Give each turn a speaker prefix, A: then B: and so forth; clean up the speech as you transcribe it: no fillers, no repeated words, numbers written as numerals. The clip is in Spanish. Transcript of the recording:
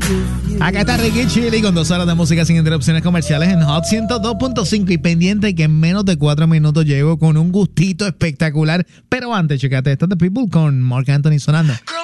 A: Acá está Ricky Chili con 2 horas de música sin interrupciones comerciales en Hot 102.5 y pendiente que en menos de 4 minutos llego con un gustito espectacular. Pero antes, checate esta de People con Marc Anthony sonando.